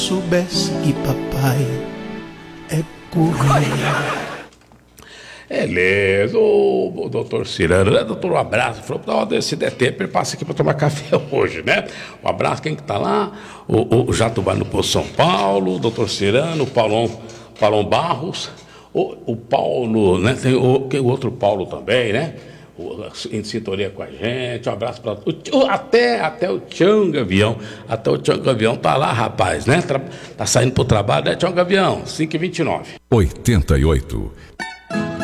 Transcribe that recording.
soubesse que papai é correio. Beleza, o doutor Cirano, né, doutor? Um abraço. Falou, se der tempo, ele passa aqui para tomar café hoje, né? Um abraço, quem que tá lá? O Jatobá no Poço São Paulo, o doutor Cirano, o Paulão Barros, o Paulo, né? Tem o outro Paulo também, né? Em sintonia com a gente. Um abraço para até o Tião Gavião. Até o Tião Gavião tá lá, rapaz, né? Tá saindo pro trabalho, né, Tião Gavião? 5h29. 88.